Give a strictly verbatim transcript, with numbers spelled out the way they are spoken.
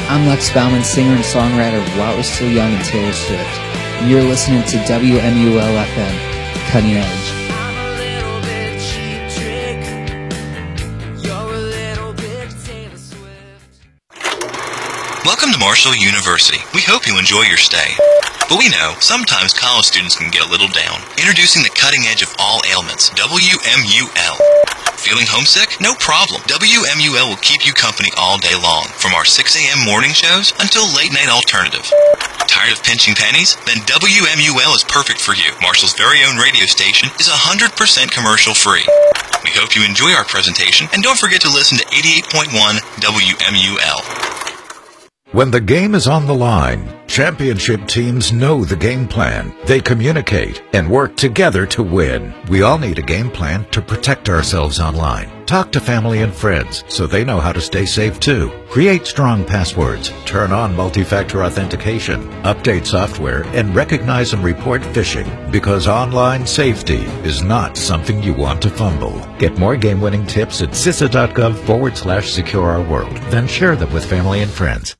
I'm Lex Bauman, singer and songwriter of While It Was Still Young and Taylor Swift. You're listening to W M U L F M, Cutting Edge. Welcome to Marshall University. We hope you enjoy your stay. But we know sometimes college students can get a little down. Introducing the cutting edge of all ailments, W M U L. Feeling homesick? No problem. W M U L will keep you company all day long, from our six a.m. morning shows until late night alternative. Tired of pinching pennies? Then W M U L is perfect for you. Marshall's very own radio station is one hundred percent commercial free. We hope you enjoy our presentation, and don't forget to listen to eighty-eight point one W M U L. When the game is on the line, championship teams know the game plan. They communicate and work together to win. We all need a game plan to protect ourselves online. Talk to family and friends so they know how to stay safe too. Create strong passwords, turn on multi-factor authentication, update software, and recognize and report phishing, because online safety is not something you want to fumble. Get more game-winning tips at C I S A dot gov forward slash secure our world. Then share them with family and friends.